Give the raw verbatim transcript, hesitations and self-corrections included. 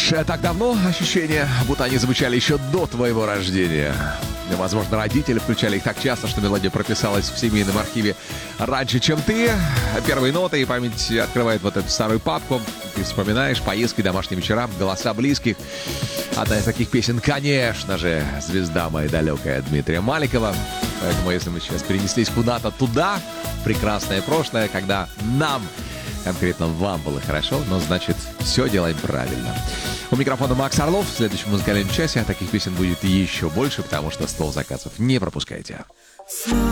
помнишь так давно ощущения, будто они звучали еще до твоего рождения? Возможно, родители включали их так часто, что мелодия прописалась в семейном архиве раньше, чем ты. Первые ноты, и память открывает вот эту старую папку. Ты вспоминаешь поездки, домашние вечера, голоса близких. Одна из таких песен, конечно же, «Звезда моя далекая» Дмитрия Маликова. Поэтому, если мы сейчас перенеслись куда-то туда, в прекрасное прошлое, когда нам, конкретно вам было хорошо, но значит, все делаем правильно. У микрофона Макс Орлов. В следующем музыкальном часе таких песен будет еще больше, потому что стол заказов не пропускайте.